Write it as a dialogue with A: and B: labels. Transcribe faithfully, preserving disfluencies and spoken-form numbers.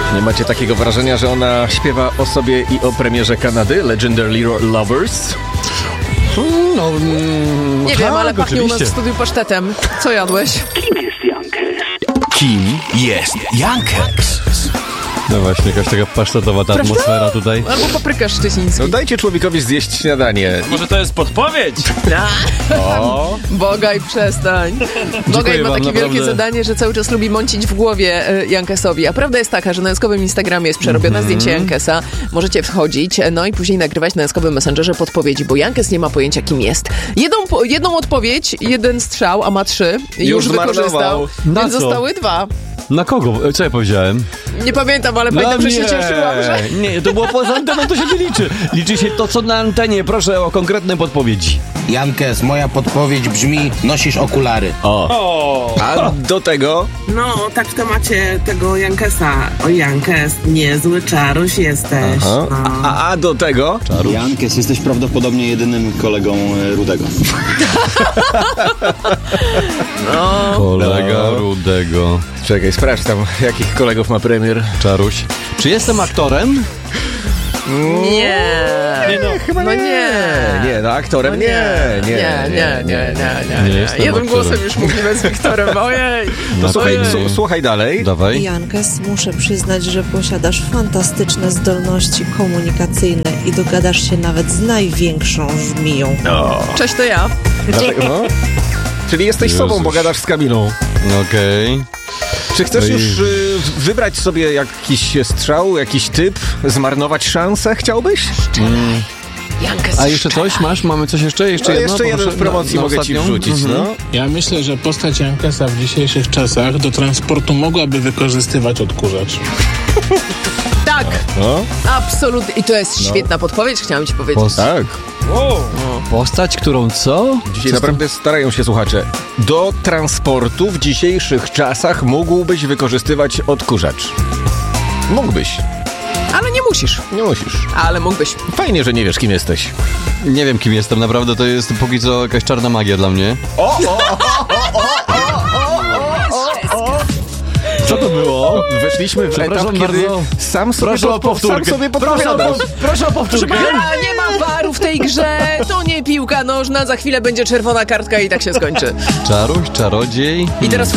A: Nie macie takiego wrażenia, że ona śpiewa o sobie i o premierze Kanady, Legendary Lovers?
B: No, mm,
C: Nie
B: tak,
C: wiem, ale pachnie u nas
B: oczywiście.
C: w studiu pasztetem. Co jadłeś?
D: Kim jest Jankes?
B: No właśnie, jakaś taka pasztetowa ta
C: Prawda?
B: atmosfera tutaj.
C: Albo paprykarz szczeciński.
A: No dajcie człowiekowi zjeść śniadanie.
D: Może to jest podpowiedź?
A: O,
C: Bogaj, przestań. Bogaj ma
B: wam,
C: takie
B: naprawdę.
C: wielkie zadanie, że cały czas lubi mącić w głowie e, Jankesowi. A prawda jest taka, że na Janskowym Instagramie jest przerobione
B: Mhm.
C: zdjęcie Jankesa. Możecie wchodzić, e, no i później nagrywać na Janskowym Messengerze podpowiedzi, bo Jankes nie ma pojęcia, kim jest. Jedną, po- jedną odpowiedź, jeden strzał, a ma trzy. Już,
A: Już
C: wykorzystał.
A: zmarnował.
B: Na
C: Więc
B: co?
C: zostały dwa.
B: Na kogo? Co ja powiedziałem?
C: Nie pamiętam, ale pamiętam, że się cieszyłam, że...
B: Nie, to było poza anteną, to się nie liczy. Liczy się to, co na antenie. Proszę o konkretne podpowiedzi.
E: Jankes, moja podpowiedź brzmi: nosisz okulary.
A: o. A do tego
F: No, tak w temacie tego Jankesa. O, Jankes, niezły czaruś jesteś.
A: Aha.
F: No.
A: A, a do tego
G: Jankes, jesteś prawdopodobnie jedynym kolegą e, Rudego.
B: Kolega
A: No.
B: Rudego.
A: Czekaj, sprawdź tam, jakich kolegów ma premier.
B: Czaruś. Czy jestem aktorem?
C: Nie.
A: Chyba
C: No nie.
A: Nie, no aktorem
C: No
A: nie. Nie,
C: nie, nie, nie, nie,
B: Nie
C: nie.
B: jestem
C: Jednym
B: aktorem.
C: głosem już mówimy z Wiktorem. Ojej.
A: To słuchaj,
B: Okej.
A: su- słuchaj dalej.
B: Dawaj.
H: Jankes, muszę przyznać, że posiadasz fantastyczne zdolności komunikacyjne i dogadasz się nawet z największą żmiją.
C: Cześć, to ja.
A: Dlatego, no. Czyli jesteś
B: Jezus.
A: sobą, bo gadasz z Kamilą.
B: Okej.
A: Czy chcesz
B: No i-
A: już y, wybrać sobie jakiś strzał, jakiś typ, zmarnować szansę? Chciałbyś?
C: Jankes
B: A jeszcze coś masz? Mamy coś jeszcze? Jeszcze
A: No,
B: jedno?
A: jeszcze jeden
B: Proszę,
A: w promocji
B: na- na
A: mogę ci
B: ostatnią?
A: wrzucić,
B: Mhm.
A: no.
I: Ja myślę, że postać Jankesa w dzisiejszych czasach do transportu mogłaby wykorzystywać odkurzacz.
C: Tak,
A: no.
C: absolutnie. I to jest świetna podpowiedź, chciałam ci powiedzieć.
B: Post-
A: Tak.
B: Postać, którą co?
A: Dzisiaj
B: Co
A: naprawdę starają się słuchacze. Do transportu w dzisiejszych czasach mógłbyś wykorzystywać odkurzacz. Mógłbyś.
C: Ale nie musisz.
A: Nie musisz.
C: Ale mógłbyś.
A: Fajnie, że nie wiesz, kim jesteś.
B: Nie wiem, kim jestem. Naprawdę to jest póki co jakaś czarna magia dla mnie. Co to było?
A: Weszliśmy w etap,
B: Przepraszam
A: kiedy
B: bardzo.
A: sam sobie,
B: Proszę o
A: podpo- sam
B: powtórkę.
A: sobie
B: Proszę o,
A: podpowiadasz.
B: po- proszę o powtórkę.
C: A nie ma waru w tej grze, to nie piłka nożna, za chwilę będzie czerwona kartka i tak się skończy.
B: Czaruś, czarodziej.
C: I teraz